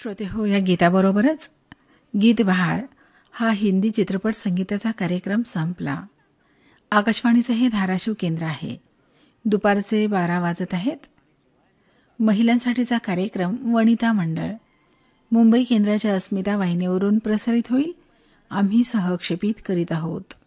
श्रोते हो, या गीताबरोबरच गीत बहार हा हिंदी चित्रपट संगीताचा कार्यक्रम संपला. आकाशवाणीचे हे धाराशिव केंद्र आहे. दुपारचे 12 वाजत आहेत. महिलांसाठीचा कार्यक्रम वनिता मंडळ मुंबई केंद्राच्या अस्मिता वाहिनीवरून प्रसारित होईल. आम्ही सहक्षेपित करीत आहोत.